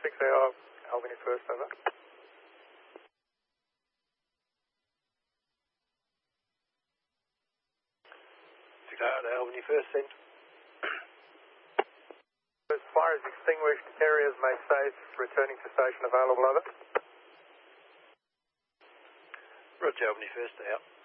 6AR, Albany First, over. 6AR to Albany First, send. As far as extinguished, carriers made safe, returning to station available, over. Roger, Albany First, out.